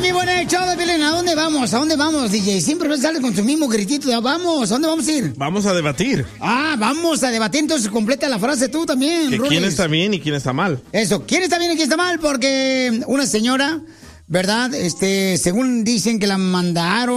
vivo en el show de Piolín. ¿A dónde vamos? ¿A dónde vamos, DJ? Siempre sale con su mismo gritito. Vamos, ¿a dónde vamos a ir? Vamos a debatir. Vamos a debatir. Entonces completa la frase tú también, Que Rulis. quién está bien y quién está mal. Eso, ¿quién está bien y quién está mal? Porque una señora, ¿verdad? Según dicen que la mandaron